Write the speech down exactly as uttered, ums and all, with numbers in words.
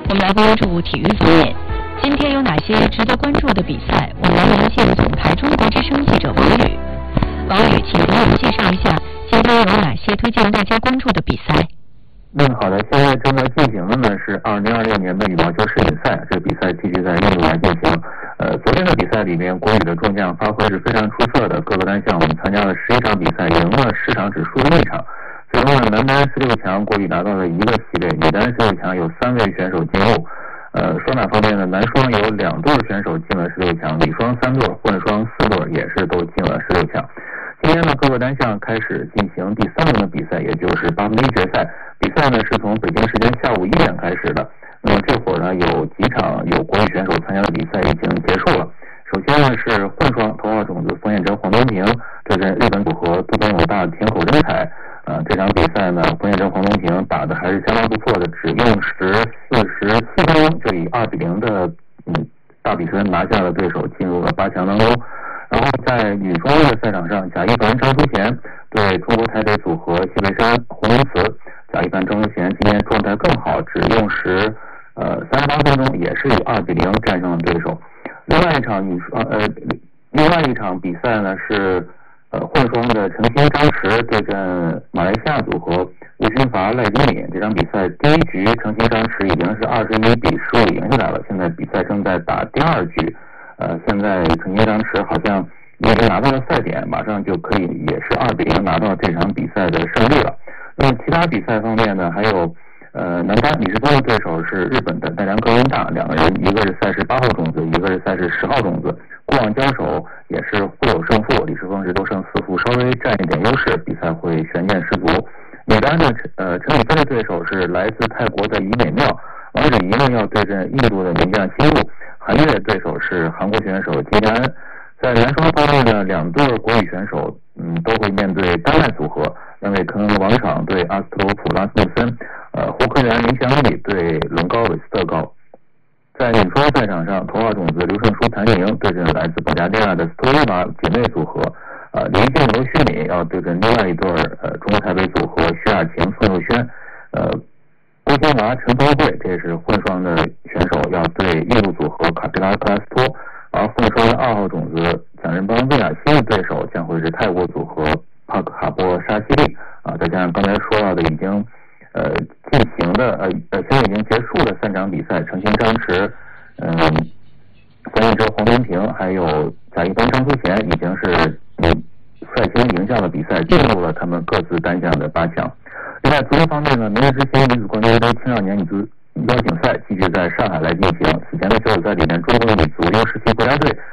我们来关注体育方面，今天有哪些值得关注的比赛？我们来连线总台中国之声记者王宇。王宇，请给我们介绍一下今天有哪些推荐大家关注的比赛？ 嗯，好的，现在正在进行的呢是二零二六年的羽毛球世锦赛，这个比赛继续在印度来进行。呃，昨天的比赛里面，国羽的众将发挥是非常出色的，各个单项我们参加了十一场比赛，赢了十场，只输了一场。最后呢，男单十六强，国羽拿到了一个席位，女单十六强有三位选手进入。呃，双打方面呢，男双有两对选手进了十六强，女双三对，混双四对也是都进了十六强。今天呢，各个单项开始进行第三轮的比赛，也就是八分之一决赛。比赛呢是从北京时间下午一点开始的。那么这会儿呢，有几场有国羽选手参加的比赛已经结束了。首先呢是混双，头号种子冯彦哲、黄东萍对阵日本组合渡边勇大、田口真彩。呃，这场比赛呢，冯彦哲、黄东萍打的还是相当不错的，只用时四十四分钟就以二比零的嗯大比分拿下了对手，进入了八强当中。然后在女双的赛场上，贾一凡、张淑贤对中国台北组合谢佩珊、洪文慈。贾一凡、张淑贤今天状态更好，只用时呃三十八分钟，也是以二比零战胜了对手。另外一场女双呃另外一场比赛呢是呃混双的陈鑫、张弛对阵马来西亚组合吴勋发、赖金敏。这场比赛第一局陈鑫、张弛已经是二十一比十五赢下来了，现在比赛正在打第二局。呃，现在陈鑫、张弛好像已经拿到了赛点，马上就可以也是二比零拿到这场比赛的胜利了。那么其他比赛方面呢，还有呃男单李世峰的对手是日本的奈良冈恩大，两个人一个是赛事八号种子，一个是赛事十号种子，过往交手也是互有胜负，李世峰是六胜四负，稍微占一点优势，比赛会悬念十足。女单呢，呃陈雨菲的对手是来自泰国的尹美妙，王芷怡呢要对阵印度的名将辛路，韩悦的对手是韩国选手金佳恩。在男双方面呢，两对国羽选手嗯都会面对丹麦组合，梁伟坑、王昶对阿斯特罗普拉斯穆森，呃胡科元、林祥礼对伦高韦斯特高。在女双赛场上，头号种子刘胜书、谭颖对阵来自保加利亚的斯托伊娃姐妹组合，呃林俊刘、徐敏要对阵另外一对呃中国台北组合徐雅晴、宋佑轩，呃郭新华、陈鹏慧，这是混双的选手要对印度组合卡皮拉克拉斯托。而混双的二号种子蒋振邦、魏雅欣的对手将会是泰国组合帕克卡波沙西利啊，再加上刚才说到的已经呃进行的呃呃现在已经结束的三场比赛，陈鑫、张弛、嗯冯彦哲、黄东萍还有贾一凡、张淑贤已经是嗯率先赢下了比赛，进入了他们各自单项的八强。另外足球方面呢，明日之星女子冠军杯青少年女足邀请赛继续在上海来进行。此前的小组赛里面，中国的女足 U 十七国家队